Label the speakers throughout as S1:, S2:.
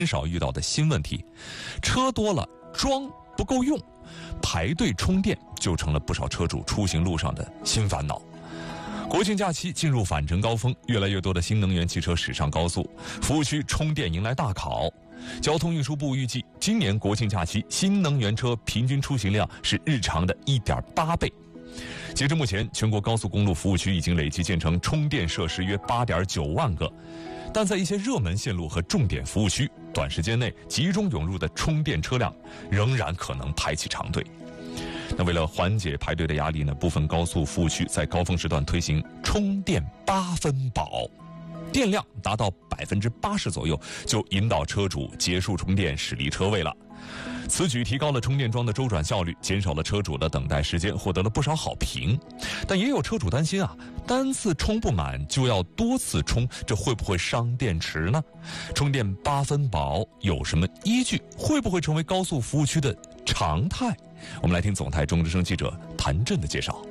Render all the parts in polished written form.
S1: 少遇到的新问题。车多了，桩不够用，排队充电就成了不少车主出行路上的新烦恼。国庆假期进入返程高峰，越来越多的新能源汽车驶上高速，服务区充电迎来大考。交通运输部预计，今年国庆假期新能源车平均出行量是日常的1.8倍。截至目前，全国高速公路服务区已经累计建成充电设施约8.9万个，但在一些热门线路和重点服务区，短时间内集中涌入的充电车辆仍然可能排起长队。那为了缓解排队的压力呢，部分高速服务区在高峰时段推行充电8分保，电量达到80%左右，就引导车主结束充电驶离车位了。此举提高了充电桩的周转效率，减少了车主的等待时间，获得了不少好评。但也有车主担心啊，单次充不满就要多次充，这会不会伤电池呢？充电8分保有什么依据？会不会成为高速服务区的常态？我们来听总台中之声记者谭震的介绍。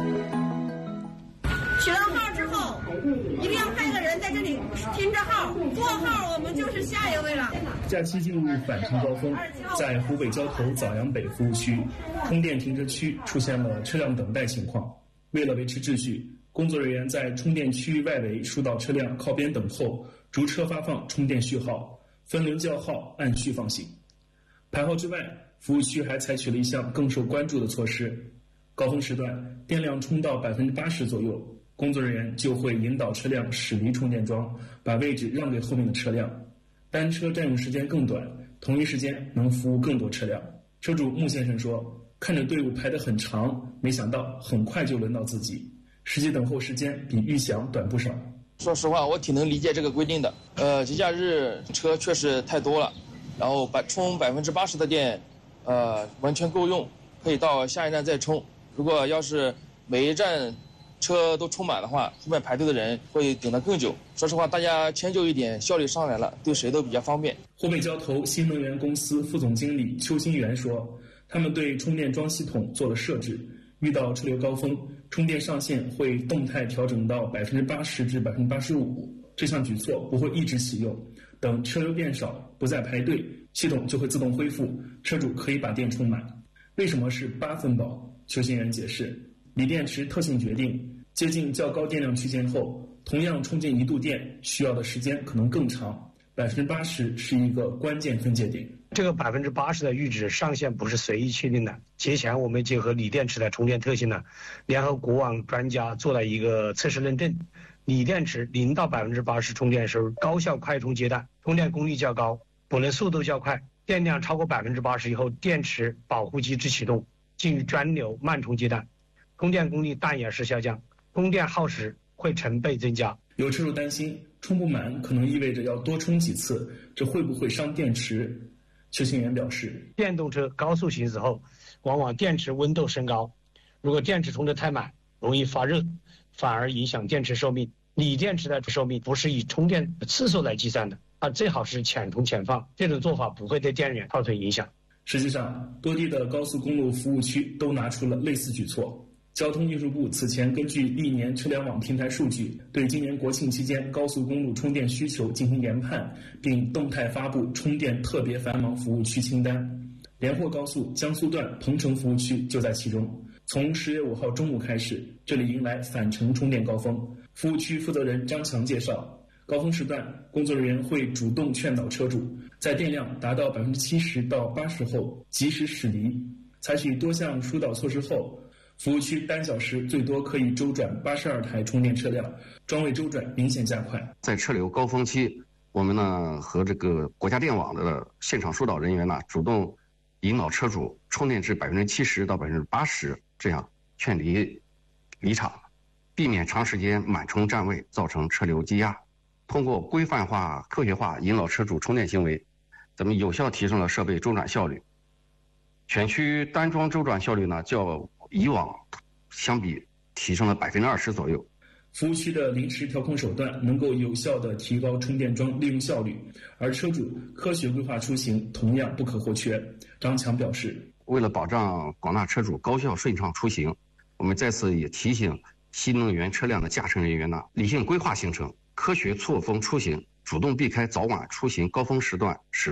S2: 取到号之后，一定要派个人在这里听着号，过号我们就是下一位了。
S3: 假期进入返程高峰，在湖北交头枣阳北服务区，充电停车区出现了车辆等待情况。为了维持秩序，工作人员在充电区域外围疏导车辆靠边等候，逐车发放充电序号，分轮叫号，按序放行。排号之外，服务区还采取了一项更受关注的措施：高峰时段，电量充到80%左右，工作人员就会引导车辆驶离充电桩，把位置让给后面的车辆。单车占用时间更短，同一时间能服务更多车辆。车主穆先生说，看着队伍排得很长，没想到很快就轮到自己，实际等候时间比预想短不少。
S4: 说实话，我挺能理解这个规定的。节假日车确实太多了，然后充80%的电，完全够用，可以到下一站再充。如果要是每一站车都充满的话，后面排队的人会等得更久。说实话，大家迁就一点，效率上来了，对谁都比较方便。
S3: 湖北交投新能源公司副总经理邱新元说，他们对充电桩系统做了设置，遇到车流高峰，充电上限会动态调整到80%至85%。这项举措不会一直启用，等车流变少，不再排队，系统就会自动恢复，车主可以把电充满。为什么是8分保？邱新元解释，锂电池特性决定，接近较高电量区间后，同样充进1度电需要的时间可能更长，80%是一个关键分界点。
S5: 这个80%的阈值上限不是随意确定的。节前我们结合锂电池的充电特性呢，联合国网专家做了一个测试认证。锂电池0到80%充电时候，高效快充阶段，充电功率较高，补能速度较快，电量超过80%以后，电池保护机制启动，进入专流慢充阶段，充电功率但也是下降，充电耗时会成倍增加。
S3: 有车主担心充不满可能意味着要多充几次，这会不会伤电池？邱新元表示，
S5: 电动车高速行驶后，往往电池温度升高，如果电池充得太满，容易发热，反而影响电池寿命。锂电池的寿命不是以充电次数来计算的，最好是浅充浅放，这种做法不会对电源造成影响。
S3: 实际上，多地的高速公路服务区都拿出了类似举措。交通运输部此前根据历年车联网平台数据，对今年国庆期间高速公路充电需求进行研判，并动态发布充电特别繁忙服务区清单。连霍高速江苏段彭城服务区就在其中。从10月5号中午开始，这里迎来返程充电高峰。服务区负责人张强介绍，高峰时段，工作人员会主动劝导车主，在电量达到70%到80%后及时驶离。采取多项疏导措施后，服务区单小时最多可以周转82台充电车辆，桩位周转明显加快。
S6: 在车流高峰期，我们呢和这个国家电网的现场疏导人员呢，主动引导车主充电至70%到80%，这样劝离场，避免长时间满充占位造成车流积压。通过规范化、科学化引导车主充电行为，咱们有效提升了设备周转效率。全区单桩周转效率呢，较以往相比提升了20%左右。
S3: 服务区的临时调控手段能够有效地提高充电桩利用效率，而车主科学规划出行同样不可或缺。张强表示，
S6: 为了保障广大车主高效顺畅出行，我们在此也提醒新能源车辆的驾乘人员呢，理性规划行程，科学错峰出行， 主动避开早晚出行高峰时段使